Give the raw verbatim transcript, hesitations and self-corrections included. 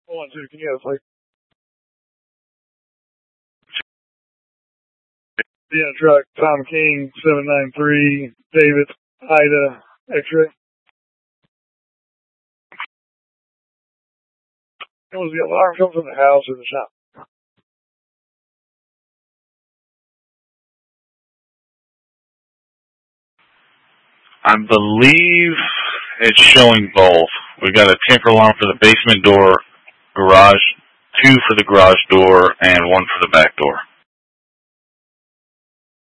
One, two, can you have a plate? Yeah, truck, Tom King, seven nine three, David, Ida, X-ray. Was the alarm come from the house or the shop? I believe it's showing both. We got a tamper alarm for the basement door, garage, two for the garage door, and one for the back door.